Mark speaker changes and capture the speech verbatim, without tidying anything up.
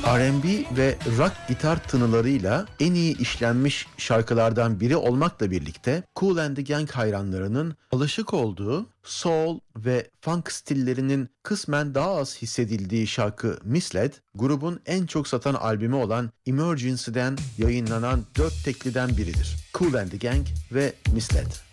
Speaker 1: R and B ve rock gitar tınılarıyla en iyi işlenmiş şarkılardan biri olmakla birlikte Kool and the Gang hayranlarının alışık olduğu soul ve funk stillerinin kısmen daha az hissedildiği şarkı Misled, grubun en çok satan albümü olan Emergency'den yayınlanan dört tekliden biridir. Kool and the Gang ve Misled.